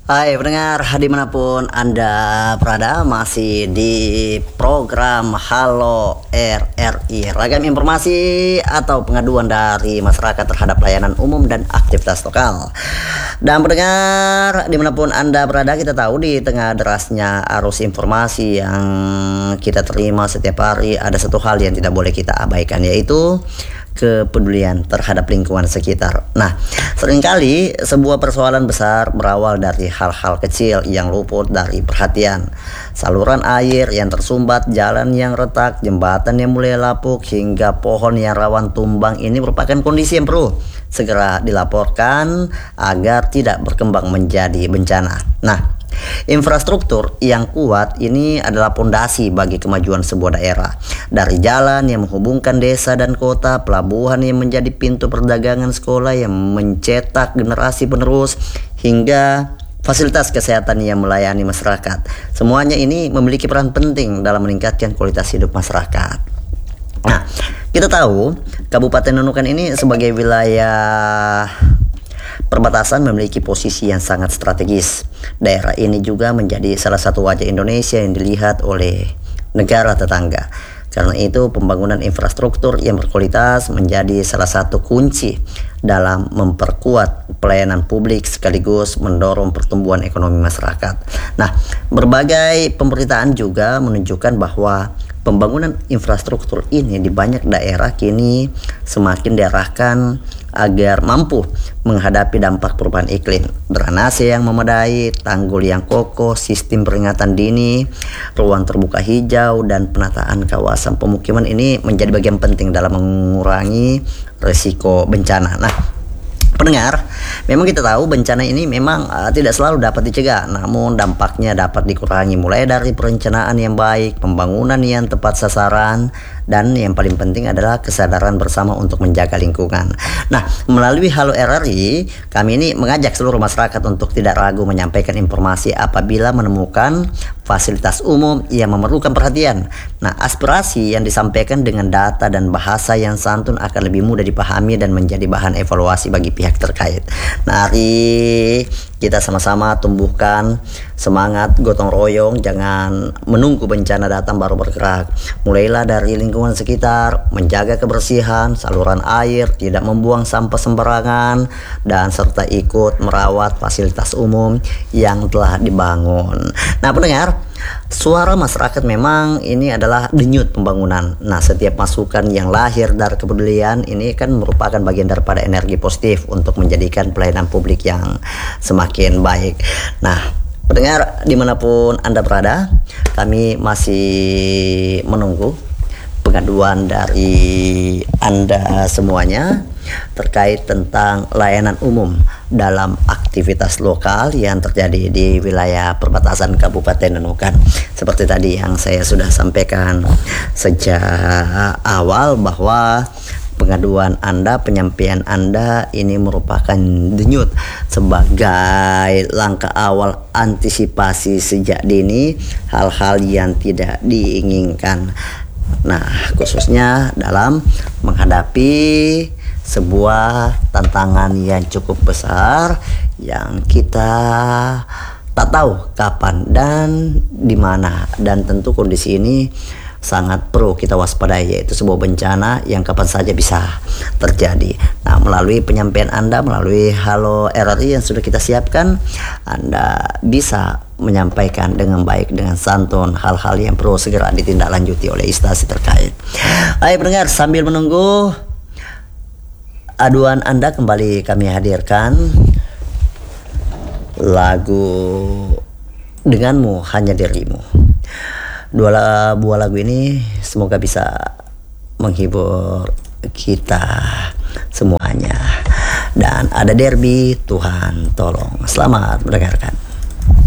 Hai pendengar, dimanapun Anda berada, masih di program Halo RRI, ragam informasi atau pengaduan dari masyarakat terhadap layanan umum dan aktivitas lokal. Dan pendengar, dimanapun Anda berada, kita tahu di tengah derasnya arus informasi yang kita terima setiap hari, ada satu hal yang tidak boleh kita abaikan, yaitu kepedulian terhadap lingkungan sekitar. Nah, seringkali sebuah persoalan besar berawal dari hal-hal kecil yang luput dari perhatian. Saluran air yang tersumbat, jalan yang retak, jembatan yang mulai lapuk, hingga pohon yang rawan tumbang, ini merupakan kondisi yang perlu segera dilaporkan agar tidak berkembang menjadi bencana. Nah, infrastruktur yang kuat ini adalah pondasi bagi kemajuan sebuah daerah. Dari jalan yang menghubungkan desa dan kota, pelabuhan yang menjadi pintu perdagangan, sekolah yang mencetak generasi penerus, hingga fasilitas kesehatan yang melayani masyarakat. Semuanya ini memiliki peran penting dalam meningkatkan kualitas hidup masyarakat. Nah, kita tahu Kabupaten Nunukan ini sebagai wilayah perbatasan memiliki posisi yang sangat strategis. Daerah ini juga menjadi salah satu wajah Indonesia yang dilihat oleh negara tetangga. Karena itu, pembangunan infrastruktur yang berkualitas menjadi salah satu kunci dalam memperkuat pelayanan publik sekaligus mendorong pertumbuhan ekonomi masyarakat. Nah, berbagai pemberitaan juga menunjukkan bahwa pembangunan infrastruktur ini di banyak daerah kini semakin diarahkan agar mampu menghadapi dampak perubahan iklim. Drainase yang memadai, tanggul yang kokoh, sistem peringatan dini, ruang terbuka hijau, dan penataan kawasan pemukiman ini menjadi bagian penting dalam mengurangi risiko bencana. Nah, pendengar, memang kita tahu bencana ini memang tidak selalu dapat dicegah, namun dampaknya dapat dikurangi mulai dari perencanaan yang baik, pembangunan yang tepat sasaran, dan yang paling penting adalah kesadaran bersama untuk menjaga lingkungan. Nah, melalui Halo RRI, kami ini mengajak seluruh masyarakat untuk tidak ragu menyampaikan informasi apabila menemukan fasilitas umum yang memerlukan perhatian. Nah, aspirasi yang disampaikan dengan data dan bahasa yang santun akan lebih mudah dipahami dan menjadi bahan evaluasi bagi pihak terkait. Mari kita sama-sama tumbuhkan semangat gotong royong, jangan menunggu bencana datang baru bergerak. Mulailah dari lingkungan sekitar, menjaga kebersihan, saluran air, tidak membuang sampah sembarangan, dan serta ikut merawat fasilitas umum yang telah dibangun. Nah, pendengar, suara masyarakat memang ini adalah denyut pembangunan. Nah, setiap masukan yang lahir dari kepedulian ini kan merupakan bagian daripada energi positif untuk menjadikan pelayanan publik yang semakin baik. Nah, pendengar dimanapun Anda berada, kami masih menunggu pengaduan dari Anda semuanya terkait tentang layanan umum dalam aktivitas lokal yang terjadi di wilayah perbatasan Kabupaten Nunukan. Seperti tadi yang saya sudah sampaikan sejak awal, bahwa pengaduan Anda, penyampaian Anda ini merupakan denyut sebagai langkah awal antisipasi sejak dini hal-hal yang tidak diinginkan. Nah, khususnya dalam menghadapi sebuah tantangan yang cukup besar yang kita tak tahu kapan dan di mana, dan tentu kondisi ini sangat perlu kita waspadai, yaitu sebuah bencana yang kapan saja bisa terjadi. Nah, melalui penyampaian Anda, melalui Halo RRI yang sudah kita siapkan, Anda bisa menyampaikan dengan baik, dengan santun, hal-hal yang perlu segera ditindaklanjuti oleh instansi terkait. Ayo pendengar, sambil menunggu aduan Anda, kembali kami hadirkan lagu Denganmu Hanya Dirimu. Dua buah lagu ini semoga bisa menghibur kita semuanya. Dan ada Derby, Tuhan Tolong. Selamat mendengarkan.